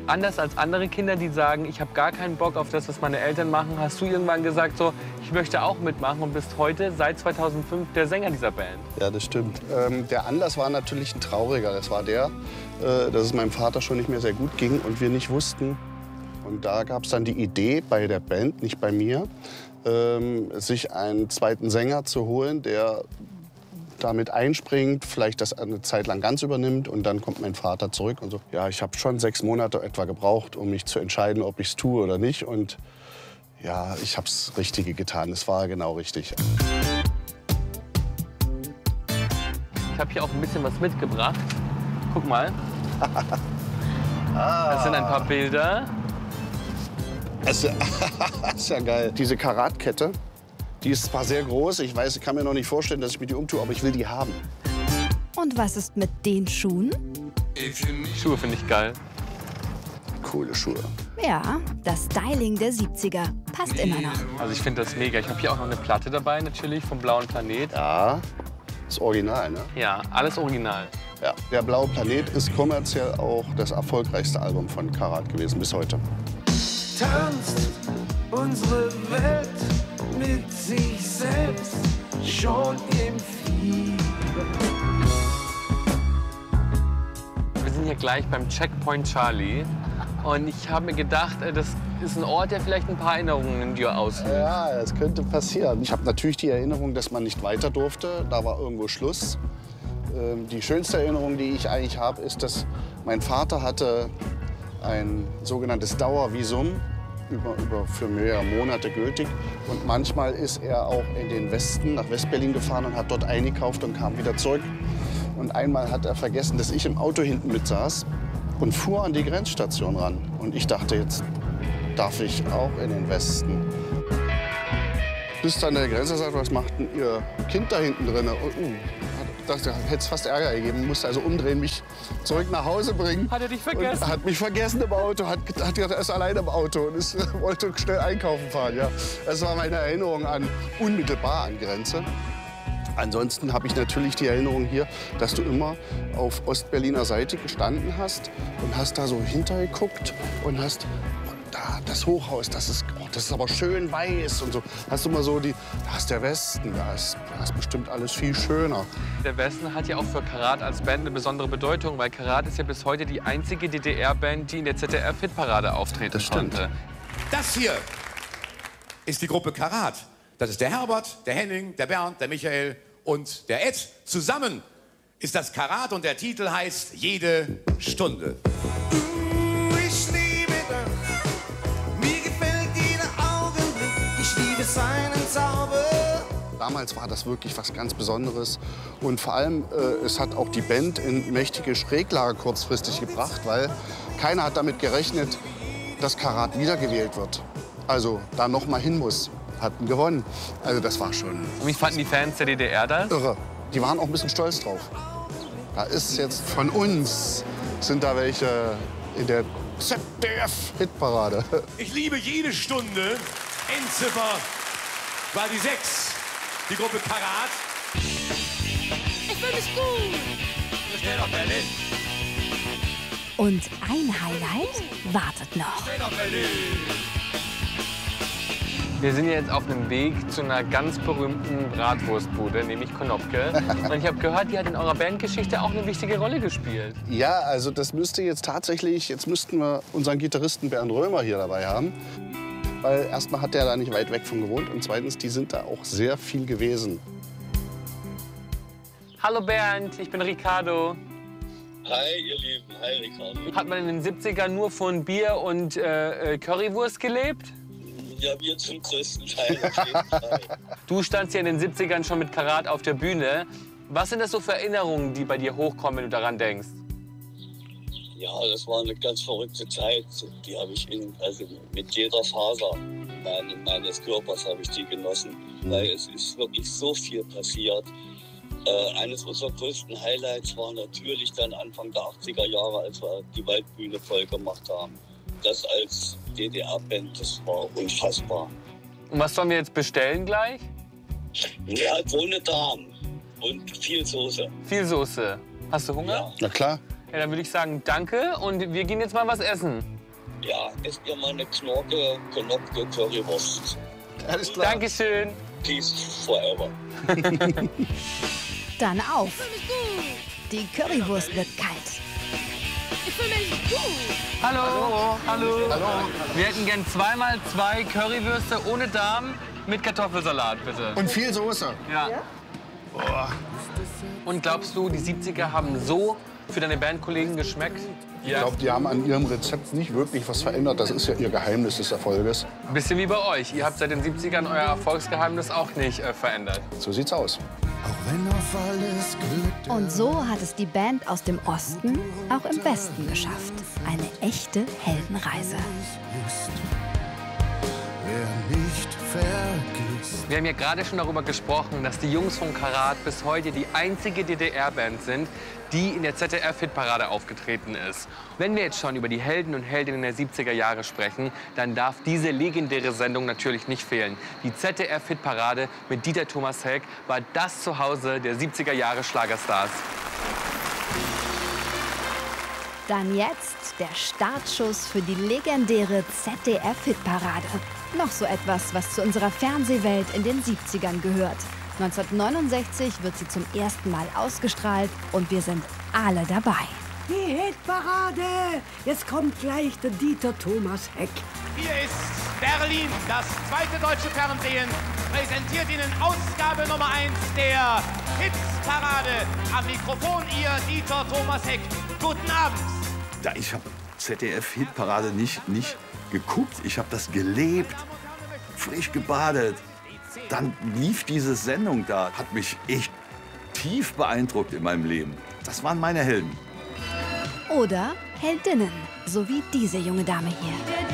anders als andere Kinder, die sagen, ich habe gar keinen Bock auf das, was meine Eltern machen, hast du irgendwann gesagt, so, ich möchte auch mitmachen und bist heute, seit 2005, der Sänger dieser Band. Ja, das stimmt. Der Anlass war natürlich ein trauriger. Das war der, dass es meinem Vater schon nicht mehr sehr gut ging und wir nicht wussten. Und da gab es dann die Idee bei der Band, nicht bei mir, sich einen zweiten Sänger zu holen, der damit einspringt, vielleicht das eine Zeit lang ganz übernimmt und dann kommt mein Vater zurück und so. Ja, ich habe schon 6 Monate etwa gebraucht, um mich zu entscheiden, ob ich es tue oder nicht. Und ja, ich habe das Richtige getan. Es war genau richtig. Ich habe hier auch ein bisschen was mitgebracht. Guck mal. Das sind ein paar Bilder. Das ist ja geil. Diese Karatkette, die ist zwar sehr groß, ich weiß, ich kann mir noch nicht vorstellen, dass ich mir die umtue, aber ich will die haben. Und was ist mit den Schuhen? Schuhe finde ich geil. Coole Schuhe. Ja, das Styling der 70er passt immer noch. Also ich finde das mega. Ich habe hier auch noch eine Platte dabei natürlich vom Blauen Planet. Ja, das Original, ne? Ja, alles original. Ja, der Blaue Planet ist kommerziell auch das erfolgreichste Album von Karat gewesen bis heute. Tanzt unsere Welt mit sich selbst schon im Fieber. Wir sind hier gleich beim Checkpoint Charlie. Und ich habe mir gedacht, das ist ein Ort, der vielleicht ein paar Erinnerungen in dir auslöst. Ja, das könnte passieren. Ich habe natürlich die Erinnerung, dass man nicht weiter durfte. Da war irgendwo Schluss. Die schönste Erinnerung, die ich eigentlich habe, ist, dass mein Vater hatte ein sogenanntes Dauervisum für mehrere Monate gültig. Und manchmal ist er auch in den Westen, nach West-Berlin gefahren und hat dort eingekauft und kam wieder zurück. Und einmal hat er vergessen, dass ich im Auto hinten mit saß und fuhr an die Grenzstation ran. Und ich dachte, jetzt darf ich auch in den Westen. Bis dann der Grenzer sagt, was macht denn Ihr Kind da hinten drin? Da hätte es fast Ärger gegeben. Musste also umdrehen, mich zurück nach Hause bringen. Hat er dich vergessen? Und hat mich vergessen im Auto, hat gedacht, er ist alleine im Auto und wollte schnell einkaufen fahren. Ja. Das war meine Erinnerung unmittelbar an Grenze. Ansonsten habe ich natürlich die Erinnerung hier, dass du immer auf Ostberliner Seite gestanden hast und hast da so hintergeguckt und hast da das Hochhaus, das ist aber schön weiß und so. Hast du mal so da ist der Westen, da ist bestimmt alles viel schöner. Der Westen hat ja auch für Karat als Band eine besondere Bedeutung, weil Karat ist ja bis heute die einzige DDR-Band, die in der ZDF-Hitparade auftreten Das stimmt. konnte. Das hier ist die Gruppe Karat. Das ist der Herbert, der Henning, der Bernd, der Michael und der Ed. Zusammen ist das Karat und der Titel heißt Jede Stunde. Ich liebe dich, mir gefällt jeder Augenblick, ich liebe seinen Zauber. Damals war das wirklich was ganz Besonderes. Und vor allem, es hat auch die Band in mächtige Schräglage kurzfristig gebracht, weil keiner hat damit gerechnet, dass Karat wiedergewählt wird. Also da noch mal hin muss. Hatten gewonnen. Also das war schon Und wie fanden die Fans der DDR das? irre. Die waren auch ein bisschen stolz drauf. Da ist jetzt von uns, sind da welche in der ZDF-Hitparade. Ich liebe jede Stunde. Endziffer war die 6. Die Gruppe Karat. Ich fühle mich gut. Wir stehen auf Berlin. Und ein Highlight wartet noch. Stehen auf Berlin. Wir sind jetzt auf einem Weg zu einer ganz berühmten Bratwurstbude, nämlich Konopke. Und ich habe gehört, die hat in eurer Bandgeschichte auch eine wichtige Rolle gespielt. Ja, also das müsste jetzt müssten wir unseren Gitarristen Bernd Römer hier dabei haben. Weil erstmal hat der da nicht weit weg von gewohnt und zweitens, die sind da auch sehr viel gewesen. Hallo Bernd, ich bin Ricardo. Hi, ihr Lieben. Hi, Ricardo. Hat man in den 70ern nur von Bier und Currywurst gelebt? Ja, wir zum größten Teil auf jeden Fall. Du standst ja in den 70ern schon mit Karat auf der Bühne. Was sind das so für Erinnerungen, die bei dir hochkommen, wenn du daran denkst? Ja, das war eine ganz verrückte Zeit. Die habe ich mit jeder Faser meines Körpers habe ich die genossen. Weil es ist wirklich so viel passiert. Eines unserer größten Highlights war natürlich dann Anfang der 80er Jahre, als wir die Waldbühne voll gemacht haben. Das als DDR-Band, das war unfassbar. Und was sollen wir jetzt bestellen gleich? Ja, ohne Darm und viel Soße. Viel Soße. Hast du Hunger? Ja. Na klar. Ja, dann würde ich sagen, danke und wir gehen jetzt mal was essen. Ja, esst ihr mal eine Knorke, Knopke Currywurst. Alles klar. Dankeschön. Peace forever. Dann auf. Die Currywurst wird kalt. Hallo. Hallo. Wir hätten gern 2x2 Currywürste ohne Darm mit Kartoffelsalat, bitte. Und viel Soße. Ja. Und glaubst du, die 70er haben so für deine Bandkollegen geschmeckt? Ich glaube, die haben an ihrem Rezept nicht wirklich was verändert. Das ist ja ihr Geheimnis des Erfolges. Ein bisschen wie bei euch. Ihr habt seit den 70ern euer Erfolgsgeheimnis auch nicht verändert. So sieht's aus. Auch wenn auf alles Glück Und so hat es die Band aus dem Osten auch im Westen geschafft. Eine echte Heldenreise. ist, wer nicht vergisst. Wir haben ja gerade schon darüber gesprochen, dass die Jungs von Karat bis heute die einzige DDR-Band sind, die in der ZDF-Hitparade aufgetreten ist. Wenn wir jetzt schon über die Helden und Heldinnen der 70er Jahre sprechen, dann darf diese legendäre Sendung natürlich nicht fehlen. Die ZDF-Hitparade mit Dieter Thomas Heck war das Zuhause der 70er Jahre Schlagerstars. Dann jetzt der Startschuss für die legendäre ZDF-Hitparade. Noch so etwas, was zu unserer Fernsehwelt in den 70ern gehört. 1969 wird sie zum ersten Mal ausgestrahlt und wir sind alle dabei. Die Hitparade! Jetzt kommt gleich der Dieter Thomas Heck. Hier ist Berlin, das zweite deutsche Fernsehen, präsentiert Ihnen Ausgabe Nummer 1 der Hitparade. Am Mikrofon Ihr Dieter Thomas Heck. Guten Abend. Ja, ich habe ZDF-Hitparade nicht geguckt, ich habe das gelebt, frisch gebadet. Dann lief diese Sendung da, hat mich echt tief beeindruckt in meinem Leben. Das waren meine Helden. Oder Heldinnen, so wie diese junge Dame hier.